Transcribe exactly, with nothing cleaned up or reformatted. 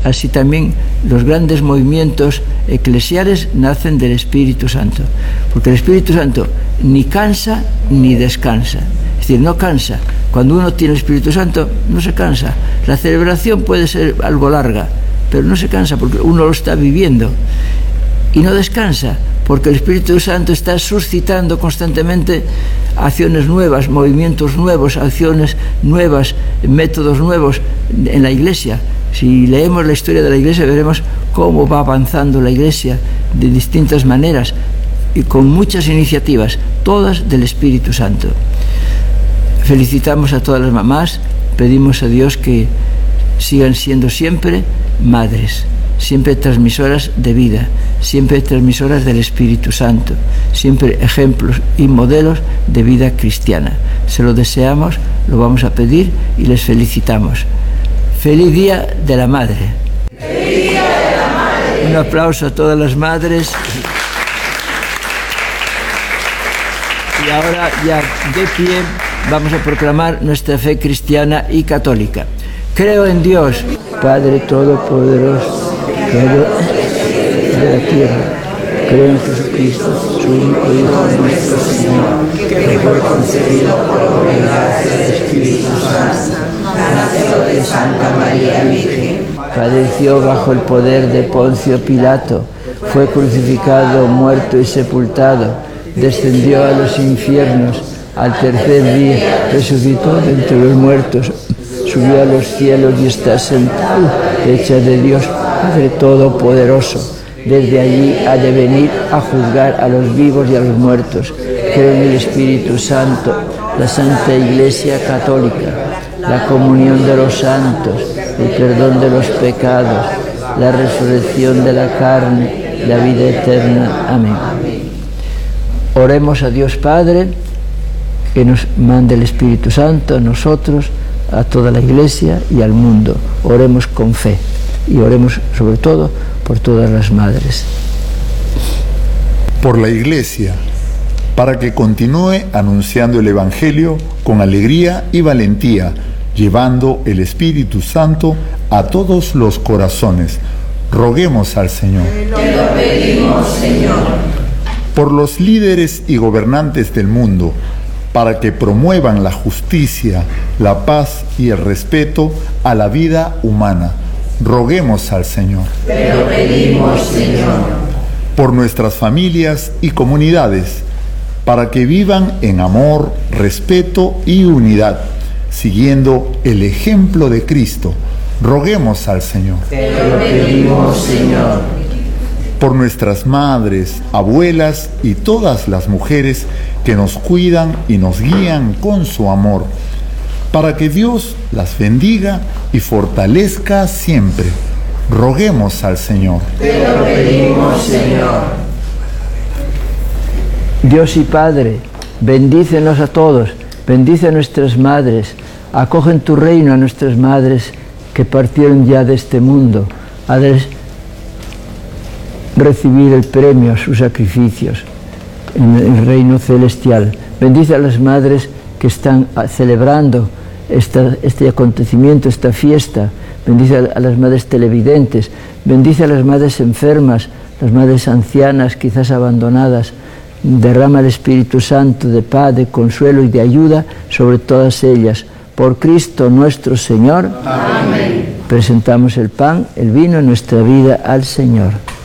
así también los grandes movimientos eclesiales nacen del Espíritu Santo, porque el Espíritu Santo ni cansa ni descansa, es decir, no cansa. Cuando uno tiene el Espíritu Santo no se cansa. La celebración puede ser algo larga, pero no se cansa porque uno lo está viviendo, y no descansa porque el Espíritu Santo está suscitando constantemente acciones nuevas, movimientos nuevos, acciones nuevas, métodos nuevos en la Iglesia. Si leemos la historia de la Iglesia veremos cómo va avanzando la Iglesia de distintas maneras y con muchas iniciativas, todas del Espíritu Santo. Felicitamos a todas las mamás, pedimos a Dios que sigan siendo siempre madres, siempre transmisoras de vida, siempre transmisoras del Espíritu Santo, siempre ejemplos y modelos de vida cristiana. Se lo deseamos, lo vamos a pedir y les felicitamos. ¡Feliz Día de la Madre! ¡Feliz Día de la Madre! Un aplauso a todas las madres. Y ahora, ya de pie, vamos a proclamar nuestra fe cristiana y católica. Creo en Dios, Padre Todopoderoso, Creador de la tierra. Creo en Jesucristo, su único Hijo, nuestro Señor, que fue concebido por obra y gracia del Espíritu Santo, nació de Santa María Virgen, padeció bajo el poder de Poncio Pilato, fue crucificado, muerto y sepultado, descendió a los infiernos, al tercer día resucitó de entre los muertos, subió a los cielos y está sentado, derecha de Dios, Padre Todopoderoso. Desde allí ha de venir a juzgar a los vivos y a los muertos. Creo en el Espíritu Santo, la Santa Iglesia Católica, la comunión de los santos, el perdón de los pecados, la resurrección de la carne, la vida eterna. Amén. Oremos a Dios Padre, que nos mande el Espíritu Santo a nosotros, a toda la Iglesia y al mundo. Oremos con fe y oremos sobre todo por todas las madres. Por la Iglesia, para que continúe anunciando el Evangelio con alegría y valentía, llevando el Espíritu Santo a todos los corazones. Roguemos al Señor. Te lo pedimos, Señor. Por los líderes y gobernantes del mundo, para que promuevan la justicia, la paz y el respeto a la vida humana. Roguemos al Señor. Te lo pedimos, Señor. Por nuestras familias y comunidades, para que vivan en amor, respeto y unidad, siguiendo el ejemplo de Cristo. Roguemos al Señor. Te lo pedimos, Señor. Por nuestras madres, abuelas y todas las mujeres que nos cuidan y nos guían con su amor, para que Dios las bendiga y fortalezca siempre. Roguemos al Señor. Te lo pedimos, Señor. Dios y Padre, bendícenos a todos, bendice a nuestras madres, acoge en tu reino a nuestras madres que partieron ya de este mundo, a recibir el premio a sus sacrificios en el reino celestial. Bendice a las madres que están celebrando esta, este acontecimiento, esta fiesta. Bendice a las madres televidentes, bendice a las madres enfermas, las madres ancianas, quizás abandonadas. Derrama el Espíritu Santo de paz, de consuelo y de ayuda sobre todas ellas. Por Cristo nuestro Señor. Amén. Presentamos el pan, el vino, nuestra vida al Señor.